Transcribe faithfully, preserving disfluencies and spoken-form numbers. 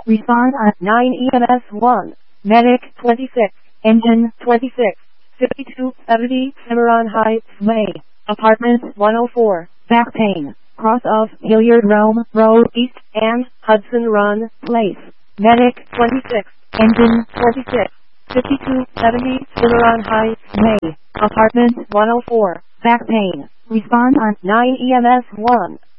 Respond on nine E M S one. Medic twenty-six. Engine twenty-six. fifty-two seventy Cimarron Heights Way. Apartment one oh four. Back pain. Cross of Hilliard Realm Road East and Hudson Run Place. Medic twenty-six. Engine twenty-six. fifty-two seventy Cimarron Heights Way. Apartment one oh four. Back pain. Respond on nine E M S one.